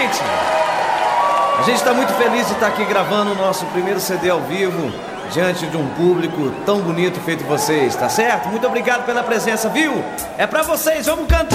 Gente, a gente está muito feliz de estar aqui gravando o nosso primeiro CD ao vivo, diante de um público tão bonito feito vocês, tá certo? Muito obrigado pela presença, viu? É pra vocês, vamos cantar!